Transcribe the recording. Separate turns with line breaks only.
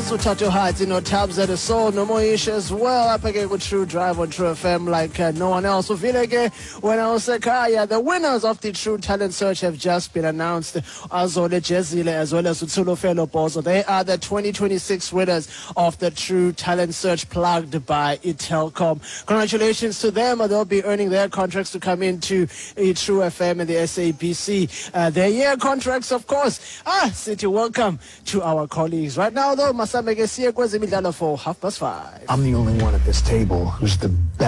Tato Heights, Tabs at the Soul, no more issues as well. I pick with True Drive on True FM like no one else. So when I was the winners of the True Talent Search have just been announced. Azole Jezile as well as Utsulo Fellow Bozo. They are the 2026 winners of the True Talent Search plugged by Telkom. Congratulations to them. They'll be earning their contracts to come into True FM and the SABC. Their year contracts, of course. City, welcome to our colleagues. Right now, though, Masamege Siya Kwezimidlalo for 5:30.
I'm the only one at this table who's the best.